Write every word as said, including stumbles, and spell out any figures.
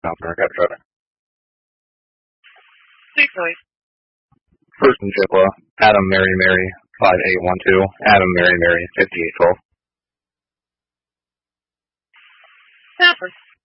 Alpha Air Capture Traffic. Six nine. First and Chippewa, Adam Mary Mary five eight one two, Adam Mary Mary fifty-eight twelve. Sanford.